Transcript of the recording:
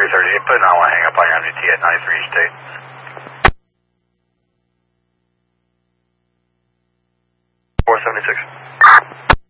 338, put an I-1 hang up on your MDT at 93 East State. 476.